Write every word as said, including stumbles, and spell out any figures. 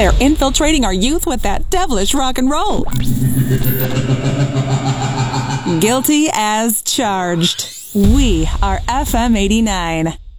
They're infiltrating our youth with that devilish rock and roll. Guilty as charged. We are F M eighty-nine.